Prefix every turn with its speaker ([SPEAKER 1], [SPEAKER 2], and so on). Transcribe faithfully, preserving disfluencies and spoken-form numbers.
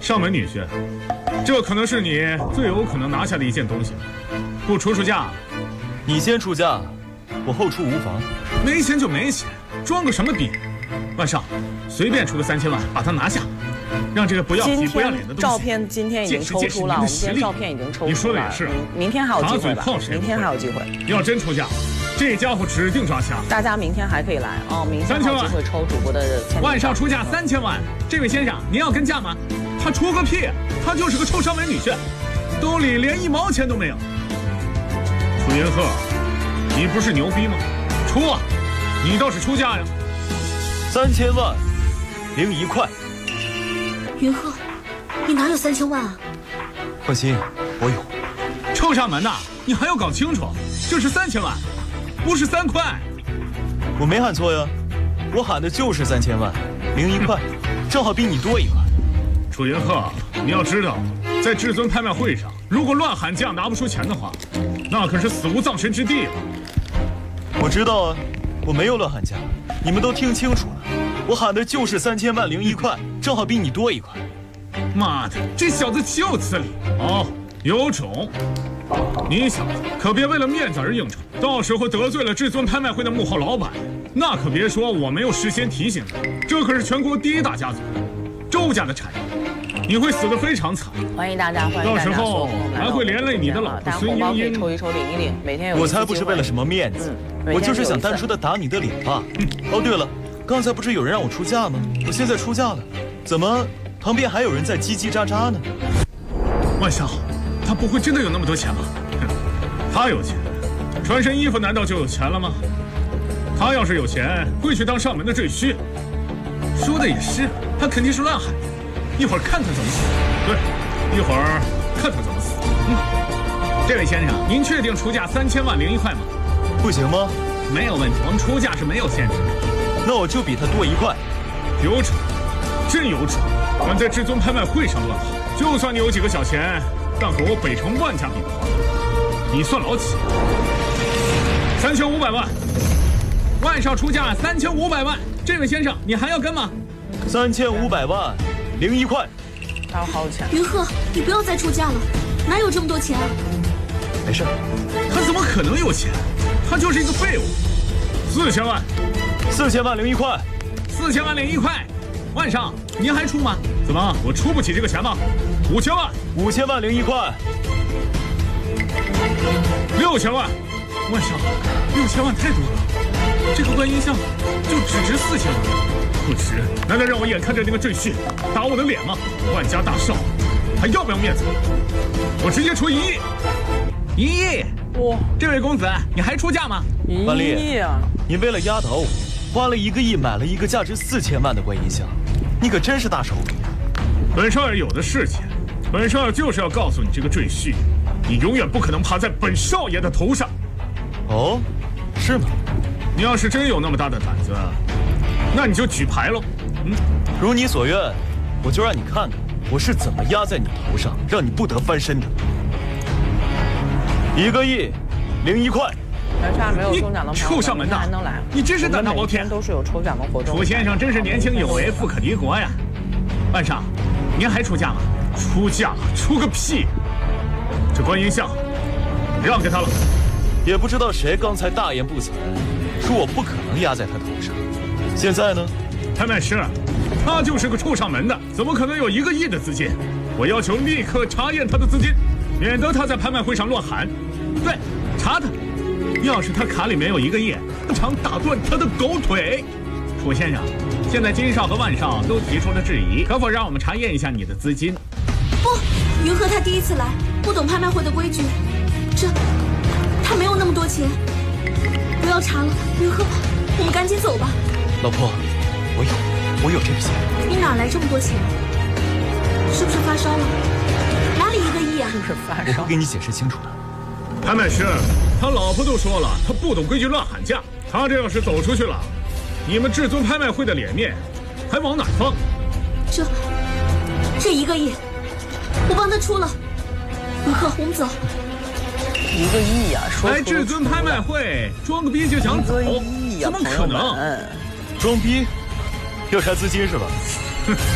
[SPEAKER 1] 上门女婿，这可能是你最有可能拿下的一件东西。不出出价，
[SPEAKER 2] 你先出价，我后出无妨。
[SPEAKER 1] 没钱就没钱，装个什么逼？万少，随便出个三千万，把他拿下，让这个不要皮不要脸的东西。
[SPEAKER 3] 照片今天已经抽出了，我们今天照片已经抽出了。
[SPEAKER 1] 你说的也是，
[SPEAKER 3] 明天还有机会吧？明天还有机会。
[SPEAKER 1] 要真出价，这家伙指定抓瞎。
[SPEAKER 3] 大家明天还可以来哦，明天还有机会抽主播的签名。
[SPEAKER 1] 万少出价三千万，这位先生，您要跟价吗？他出个屁，他就是个臭上门女婿，兜里连一毛钱都没有。楚云鹤，你不是牛逼吗？出啊！你倒是出价呀！
[SPEAKER 2] 三千万零一块。
[SPEAKER 4] 云鹤，你哪有三千万啊？
[SPEAKER 2] 放心，我有。
[SPEAKER 1] 臭上门呐！你还要搞清楚，这是三千万，不是三块。
[SPEAKER 2] 我没喊错呀，我喊的就是三千万零一块，正好比你多一块。
[SPEAKER 1] 楚云鹤，你要知道，在至尊拍卖会上，如果乱喊价拿不出钱的话，那可是死无葬身之地了。
[SPEAKER 2] 我知道啊，我没有乱喊价，你们都听清楚了，我喊的就是三千万零一块，正好比你多一块。
[SPEAKER 1] 妈的，这小子岂有此理！哦，有种！你小子可别为了面子而应承，到时候得罪了至尊拍卖会的幕后老板，那可别说我没有事先提醒你，这可是全国第一大家族，周家的产业。你会死得非常惨。
[SPEAKER 3] 欢迎大家，欢迎大家。
[SPEAKER 1] 到时候还会连累你的老婆孙英英。
[SPEAKER 3] 抽一抽，领一领，每天有。
[SPEAKER 2] 我才不是为了什么面子，我就是想单纯的打你的脸罢了。哦，对了，刚才不是有人让我出价吗？我现在出价了，怎么旁边还有人在叽叽喳喳呢？
[SPEAKER 1] 万少，他不会真的有那么多钱吧？他有钱，穿身衣服难道就有钱了吗？他要是有钱，会去当上门的赘婿。说的也是，他肯定是乱喊。一会儿看他怎么死，对，一会儿看他怎么死。嗯，这位先生，您确定出价三千万零一块吗？
[SPEAKER 2] 不行吗？
[SPEAKER 1] 没有问题，我们出价是没有限制的。
[SPEAKER 2] 那我就比他多一块。
[SPEAKER 1] 有种，真有种！敢在至尊拍卖会上乱喊，就算你有几个小钱，但和我北城万家比的话，你算老几？三千五百万，万少出价三千五百万。这位先生，你还要跟吗？
[SPEAKER 2] 三千五百万。零一块，
[SPEAKER 3] 还有好钱。
[SPEAKER 4] 云鹤，你不要再出价了，哪有这么多钱啊？
[SPEAKER 2] 没事。
[SPEAKER 1] 他怎么可能有钱？他就是一个废物。四千万，
[SPEAKER 2] 四千万零一块，
[SPEAKER 1] 四千万零一块。万少，您还出吗？怎么，我出不起这个钱吗？五千万，
[SPEAKER 2] 五千万零一块，
[SPEAKER 1] 六千万。万少，六千万太多了，这个观音像就只值四千万。不值，难道让我眼看着那个赘婿打我的脸吗？万家大少，还要不要面子？我直接出一亿！一亿！哇！这位公子，你还出价吗？
[SPEAKER 2] 万丽啊！你为了压倒我，花了一个亿买了一个价值四千万的观音像，你可真是大手笔。
[SPEAKER 1] 本少爷有的是钱，本少爷就是要告诉你这个赘婿，你永远不可能爬在本少爷的头上。
[SPEAKER 2] 哦，是吗？
[SPEAKER 1] 你要是真有那么大的胆子，那你就举牌喽。嗯，
[SPEAKER 2] 如你所愿，我就让你看看我是怎么压在你头上，让你不得翻身的。一个亿零一块。
[SPEAKER 3] 没有中奖的朋友，
[SPEAKER 1] 臭上门的，
[SPEAKER 3] 还能来？
[SPEAKER 1] 你真是胆大包天！
[SPEAKER 3] 都是有抽奖的活动。
[SPEAKER 1] 楚先生真是年轻有为，富可敌国呀！万少，您还出价吗？出价？出个屁！这观音像让给他了。
[SPEAKER 2] 也不知道谁刚才大言不惭，说我不可能压在他头上。现在呢？
[SPEAKER 1] 拍卖师，他就是个臭上门的，怎么可能有一个亿的资金？我要求立刻查验他的资金，免得他在拍卖会上乱喊。对，查他。要是他卡里没有一个亿，当场打断他的狗腿。楚先生，现在金少和万少都提出了质疑，可否让我们查验一下你的资金？
[SPEAKER 4] 不，云鹤他第一次来，不懂拍卖会的规矩，这他没有那么多钱。不要查了，云鹤，我们赶紧走吧。
[SPEAKER 2] 老婆，我有，我有这个钱。
[SPEAKER 4] 你哪来这么多钱？是不是发烧了？哪里一个亿啊？
[SPEAKER 3] 是不是发烧？
[SPEAKER 2] 我会给你解释清楚的。
[SPEAKER 1] 拍卖师，他老婆都说了，他不懂规矩乱喊价。他这要是走出去了，你们至尊拍卖会的脸面还往哪放？
[SPEAKER 4] 这这一个亿，我帮他出了。云鹤，我们走。
[SPEAKER 3] 一个亿呀、啊！说
[SPEAKER 1] 来至尊拍卖会装个逼就想走，怎么可能？
[SPEAKER 2] 装逼？要查资金是吧？